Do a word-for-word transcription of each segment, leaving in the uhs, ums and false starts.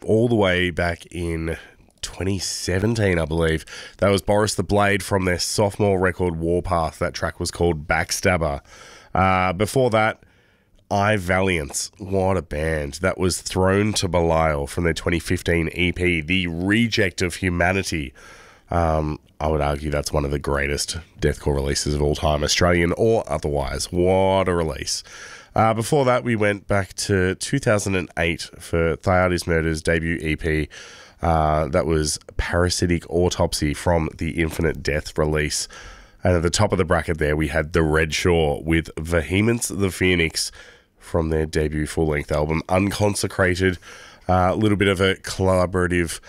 all the way back in twenty seventeen, I believe. That was Boris the Blade from their sophomore record, Warpath. That track was called Backstabber. Uh, before that, I Valiance. What a band. That was Thrown to Belial from their twenty fifteen E P, The Reject of Humanity. Um, I would argue that's one of the greatest deathcore releases of all time, Australian or otherwise. What a release. Uh, before that, we went back to two thousand eight for Thyardes Murder's debut E P. Uh, that was Parasitic Autopsy from the Infinite Death release. And at the top of the bracket there, we had The Red Shore with Vehemence the Phoenix from their debut full-length album, Unconsecrated. A uh, little bit of a collaborative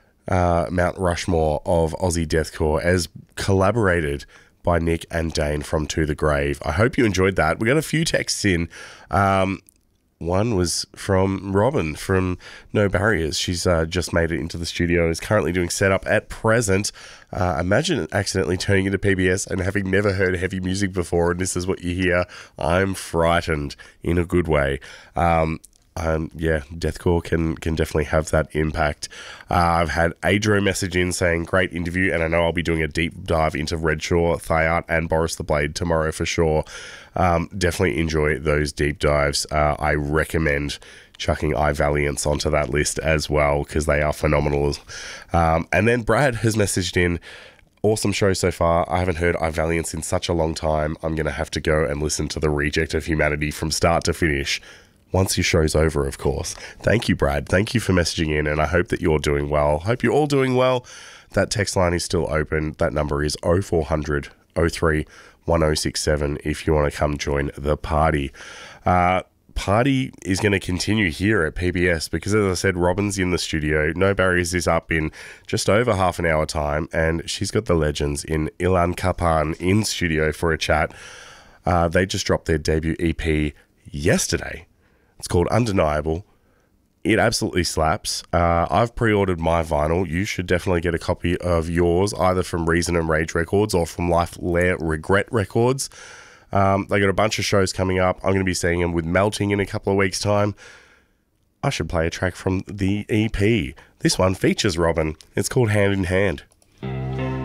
uh, Mount Rushmore of Aussie deathcore, as collaborated by Nick and Dane from To The Grave. I hope you enjoyed that. We got a few texts in. Um, one was from Robin from No Barriers. She's uh, just made it into the studio, is currently doing setup at present. Uh, imagine accidentally turning into P B S and having never heard heavy music before, and this is what you hear. I'm frightened in a good way. Um, Um, yeah, deathcore can can definitely have that impact. Uh, I've had Adro message in saying, great interview, and I know I'll be doing a deep dive into Red Shore, Thyart, and Boris the Blade tomorrow for sure. Um, definitely enjoy those deep dives. Uh, I recommend chucking I Valiance onto that list as well, because they are phenomenal. Um, and then Brad has messaged in, awesome show so far. I haven't heard I Valiance in such a long time. I'm going to have to go and listen to The Reject of Humanity from start to finish. Once your show's over, of course. Thank you, Brad. Thank you for messaging in, and I hope that you're doing well. Hope you're all doing well. That text line is still open. That number is oh four hundred, oh three, one oh six seven if you want to come join the party. Uh, party is going to continue here at P B S because, as I said, Robin's in the studio. No Barriers is up in just over half an hour time, and she's got the legends in Ilan Kapan in studio for a chat. Uh, they just dropped their debut E P yesterday. It's called Undeniable. It absolutely slaps. Uh, I've pre-ordered my vinyl. You should definitely get a copy of yours, either from Reason and Rage Records or from Life Lair Regret Records. Um, they got a bunch of shows coming up. I'm going to be seeing them with Melting in a couple of weeks' time. I should play a track from the E P. This one features Robin. It's called Hand in Hand.